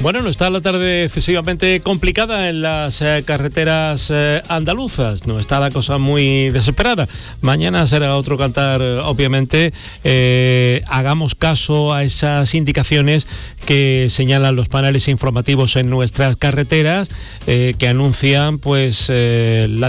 Bueno, no está la tarde excesivamente complicada en las carreteras andaluzas, no está la cosa muy desesperada. Mañana será otro cantar, obviamente. Hagamos caso a esas indicaciones que señalan los paneles informativos en nuestras carreteras, que anuncian pues la